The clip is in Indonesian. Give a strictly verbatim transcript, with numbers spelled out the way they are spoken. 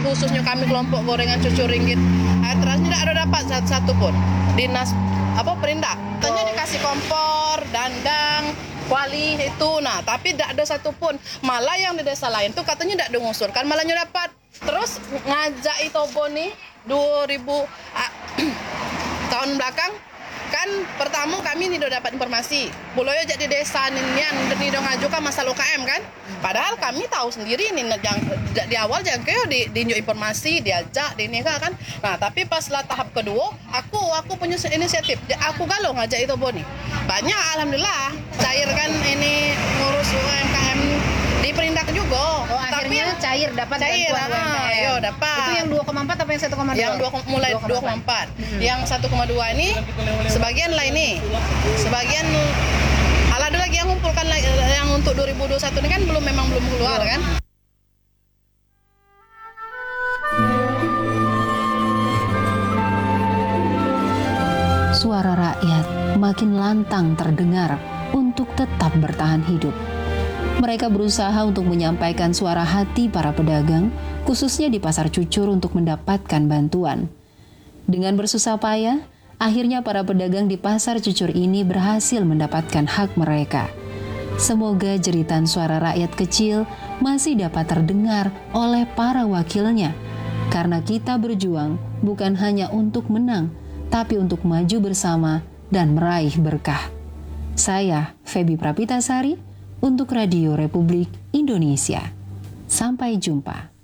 khususnya kami kelompok gorengan cucu ringgit. Terus tidak ada dapat satu-satu pun. Dinas apa perindak. Katanya dikasih kompor, dandang, kuali itu. Nah, tapi tidak ada satu pun. Malah yang di desa lain tuh katanya tidak diusulkan, malahnya dapat. Terus ngajak Itobo nih dua ribu ah, tahun belakang kan pertama kami nih udah dapat informasi Puloyo jadi desa nih nih udah ngajukan masalah U K M kan, padahal kami tahu sendiri nih yang di awal jangan kayak di diunjuk informasi diajak di ini kan. Nah tapi pas lah tahap kedua aku aku punya inisiatif aku galau ngajak itu Boni banyak alhamdulillah cair kan ini ngurus U M K M di perindak juga. Oh, akhirnya tapi cair dapat cair, bantuan U M K M. Yo, dapat. Itu yang dua koma empat apa yang satu koma dua? Yang dua, mulai dua koma empat. Hmm. Yang satu koma dua ini sebagian lah ini. Sebagian ala ada lagi yang ngumpulkan yang untuk dua ribu dua puluh satu ini kan belum memang belum keluar kan. Suara rakyat makin lantang terdengar untuk tetap bertahan hidup. Mereka berusaha untuk menyampaikan suara hati para pedagang, khususnya di Pasar Cucur untuk mendapatkan bantuan. Dengan bersusah payah, akhirnya para pedagang di Pasar Cucur ini berhasil mendapatkan hak mereka. Semoga jeritan suara rakyat kecil masih dapat terdengar oleh para wakilnya, karena kita berjuang bukan hanya untuk menang, tapi untuk maju bersama dan meraih berkah. Saya, Feby Prapitasari, untuk Radio Republik Indonesia. Sampai jumpa.